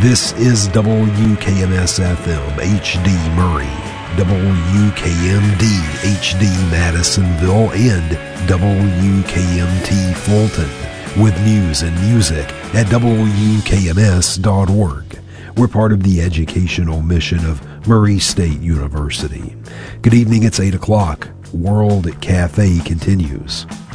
This is WKMS-FM HD Murray, WKMD HD Madisonville, and WKMT Fulton, with news and music at WKMS.org. We're part of the educational mission of Murray State University. Good evening, it's 8 o'clock. World Cafe continues.